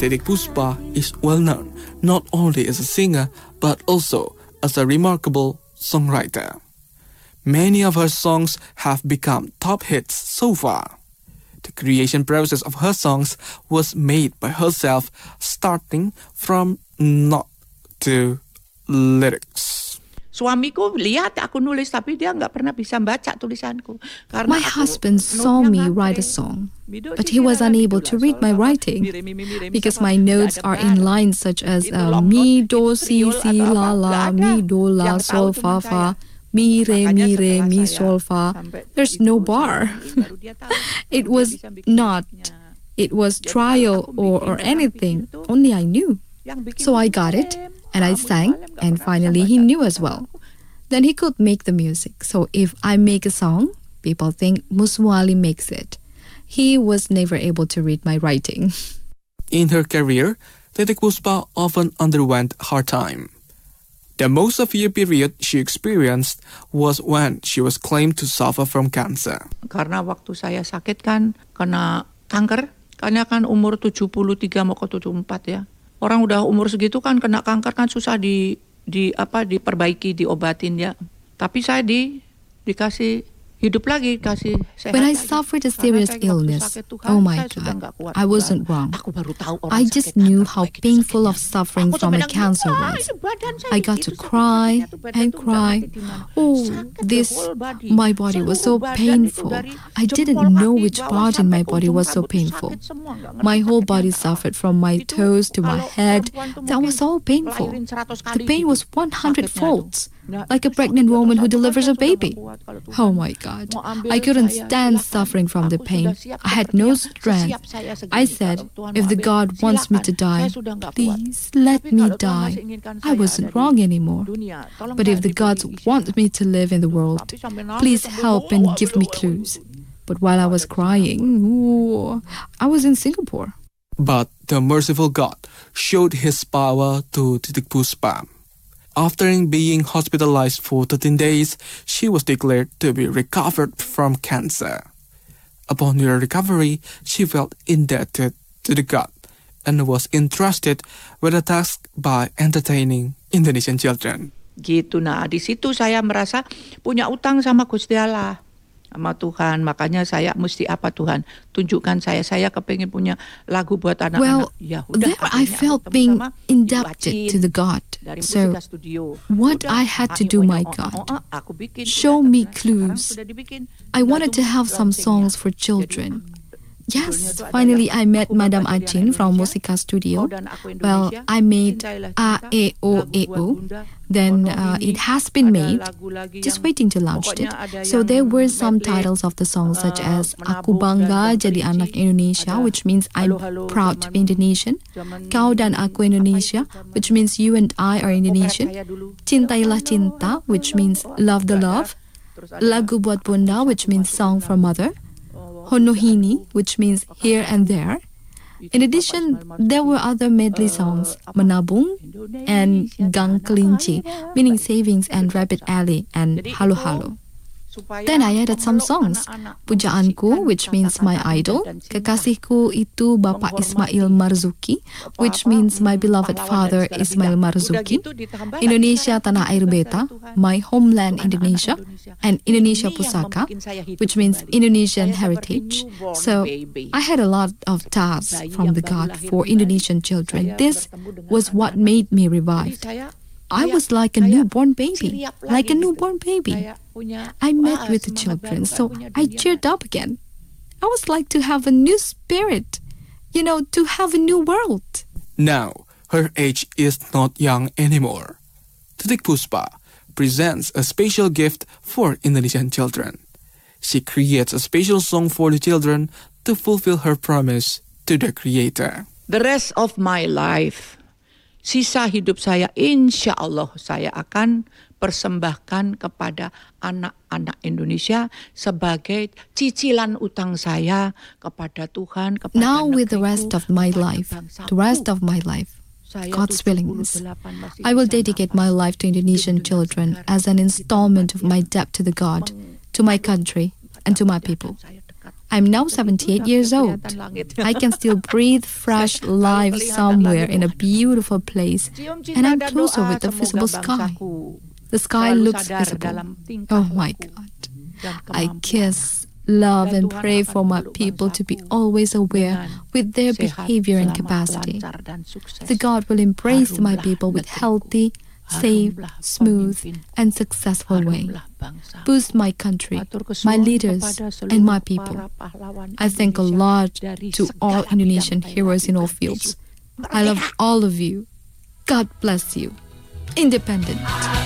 Titiek Puspa is well known not only as a singer but also as a remarkable songwriter. Many of her songs have become top hits so far. The creation process of her songs was made by herself, starting from note to lyrics. Suamiku lihat aku nulis tapi dia nggak pernah bisa baca tulisanku. My husband saw me write a song, but he was unable to read my writing because my notes are in lines such as mi, do, si, la, la, mi, do, la, sol, fa, fa, mi, re, mi, sol, fa. There's no bar. It was trial or anything, only I knew. So I got it. And I sang, and finally he knew as well. Then he could make the music. So if I make a song, people think Musmuali makes it. He was never able to read my writing. In her career, Titiek Puspa often underwent hard time. The most severe period she experienced was when she was claimed to suffer from cancer. Karena waktu saya sakit kan, kena kanker. Karena kan umur 73 mau ke 74 ya. Orang udah umur segitu kan kena kanker kan susah diperbaiki, diobatin ya. Tapi saya dikasih hidup lagi, kasih sehat. When I suffered a serious illness, oh my God, I wasn't wrong. I just knew how painful of suffering from a cancer was. I got to cry and cry. Oh, my body was so painful. I didn't know which part in my body was so painful. My whole body suffered from my toes to my head. That was all painful. The pain was 100 folds. Like a pregnant woman who delivers a baby. Oh my God, I couldn't stand suffering from the pain. I had no strength. I said, if the God wants me to die, please let me die. I wasn't wrong anymore. But if the gods want me to live in the world, please help and give me clues. But while I was crying, I was in Singapore. But the merciful God showed his power to Titiek Puspa. After being hospitalized for 13 days, she was declared to be recovered from cancer. Upon her recovery, she felt indebted to the God and was entrusted with a task by entertaining Indonesian children. Gitu, nah di situ saya merasa punya utang sama Gusti Allah, sama Tuhan. Makanya saya mesti apa Tuhan? Tunjukkan saya kepengin punya lagu buat anak-anak. Well, there I felt being indebted to the God. So, what I had to do, my God, show me clues. I wanted to have some songs for children. Yes, finally I met Madam Achin from Musika Studio. Well, I made A, E, O, E, O. Then it has been made, just waiting to launch it. So there were some titles of the songs such as Aku Bangga Jadi Anak Indonesia, which means I'm proud to be Indonesian. Kau dan Aku Indonesia, which means you and I are Indonesian. Cintailah Cinta, which means love the love. Lagu Buat Bunda, which means song for mother. Honohini, which means here and there. In addition, there were other medley songs, Menabung and Gang Kelinci, meaning savings and rabbit alley, and Halo Halo. Then I added some songs, Pujaanku, which means my idol, Kekasihku itu Bapak Ismail Marzuki, which means my beloved father Ismail Marzuki, Indonesia Tanah Air Beta, my homeland Indonesia, and Indonesia Pusaka, which means Indonesian heritage. So I had a lot of tasks from the God for Indonesian children. This was what made me revived. I was like a newborn baby, I met with the children, so I cheered up again. I was like to have a new spirit, to have a new world. Now, her age is not young anymore. Titiek Puspa presents a special gift for Indonesian children. She creates a special song for the children to fulfill her promise to the Creator. The rest of my life, sisa hidup saya, insya Allah saya akan persembahkan kepada anak-anak Indonesia sebagai cicilan utang saya kepada Tuhan. Kepada now with the rest of my life, God's willingness, I will dedicate my life to Indonesian children as an installment of my debt to the God, to my country, and to my people. I'm now 78 years old. I can still breathe fresh life somewhere in a beautiful place, and I'm closer with the visible sky. The sky looks visible. Oh my God. I kiss, love, and pray for my people to be always aware with their behavior and capacity. The God will embrace my people with healthy, safe, smooth, and successful way. Boost my country, my leaders, and my people. I thank a lot to all Indonesian heroes in all fields. I love all of you. God bless you. Independent.